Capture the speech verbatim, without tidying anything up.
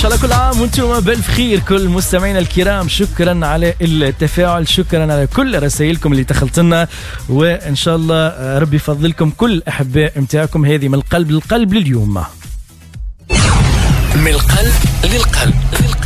شاء الله كل عام وانتم بالف خير كل مستمعينا الكرام. شكرا على التفاعل، شكرا على كل رسائلكم اللي دخلتنا، وان شاء الله ربي يفضلكم كل احباء متاعكم. هذه من القلب للقلب لليوم، من القلب للقلب, للقلب.